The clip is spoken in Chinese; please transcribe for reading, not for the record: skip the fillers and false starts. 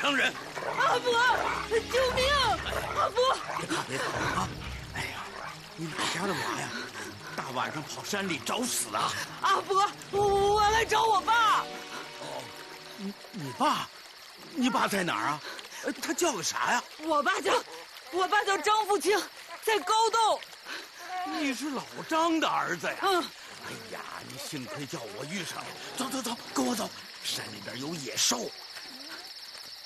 伤人。 阿伯，救命！阿伯， 别跑啊！哎呀，你哪家的娃呀？大晚上跑山里找死啊！ 阿伯，我来找我爸。 哦，你爸？你爸在哪儿啊？他叫个啥呀？ 我爸叫张富清，在高洞。 你是老张的儿子呀？ 嗯。 哎呀，你幸亏叫我遇上了。走，跟我走。山里边有野兽，